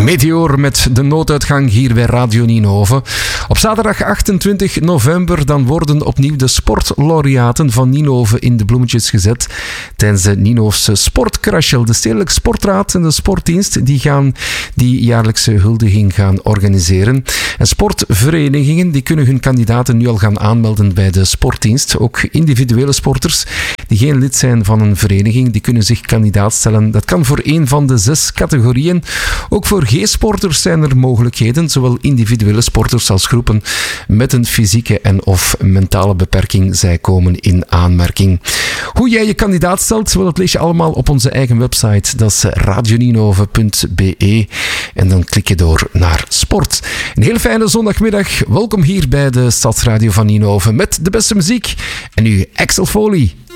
Meteor met de nooduitgang hier bij Radio Ninove. Op zaterdag 28 november dan worden opnieuw de sportlaureaten van Ninove in de bloemetjes gezet tijdens de Ninoofse Sportkrachel. De Stedelijke Sportraad en de Sportdienst die gaan die jaarlijkse huldiging gaan organiseren. En sportverenigingen die kunnen hun kandidaten nu al gaan aanmelden bij de Sportdienst. Ook individuele sporters die geen lid zijn van een vereniging, die kunnen zich kandidaat stellen. Dat kan voor een van de 6 categorieën. Ook voor G-sporters zijn er mogelijkheden, zowel individuele sporters als groepen met een fysieke en of mentale beperking. Zij komen in aanmerking. Hoe jij je kandidaat stelt, wel, dat lees je allemaal op onze eigen website. Dat is radioninove.be en dan klik je door naar sport. Een hele fijne zondagmiddag. Welkom hier bij de Stadsradio van Ninove met de beste muziek. En nu Axel Foley.